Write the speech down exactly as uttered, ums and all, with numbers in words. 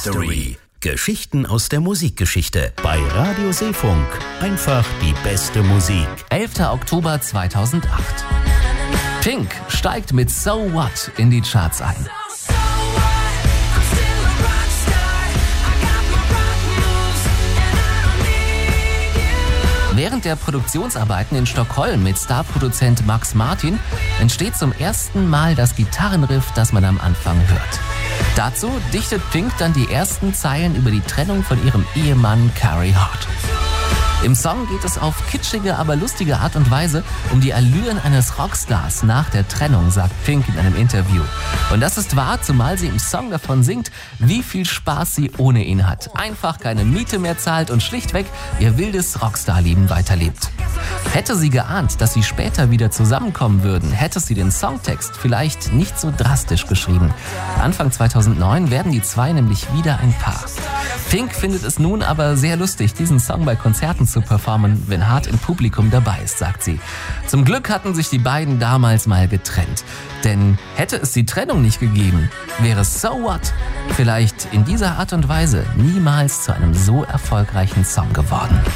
History. Geschichten aus der Musikgeschichte. Bei Radio Seefunk. Einfach die beste Musik. elfter Oktober zweitausendacht. Pink steigt mit So What in die Charts ein. Während der Produktionsarbeiten in Stockholm mit Starproduzent Max Martin entsteht zum ersten Mal das Gitarrenriff, das man am Anfang hört. Dazu dichtet Pink dann die ersten Zeilen über die Trennung von ihrem Ehemann Carey Hart. Im Song geht es auf kitschige, aber lustige Art und Weise um die Allüren eines Rockstars nach der Trennung, sagt Pink in einem Interview. Und das ist wahr, zumal sie im Song davon singt, wie viel Spaß sie ohne ihn hat. Einfach keine Miete mehr zahlt und schlichtweg ihr wildes Rockstar-Leben weiterlebt. Hätte sie geahnt, dass sie später wieder zusammenkommen würden, hätte sie den Songtext vielleicht nicht so drastisch geschrieben. Anfang zweitausendneun werden die zwei nämlich wieder ein Paar. Pink findet es nun aber sehr lustig, diesen Song bei Konzerten zu performen, wenn Hart im Publikum dabei ist, sagt sie. Zum Glück hatten sich die beiden damals mal getrennt. Denn hätte es die Trennung nicht gegeben, wäre So What vielleicht in dieser Art und Weise niemals zu einem so erfolgreichen Song geworden.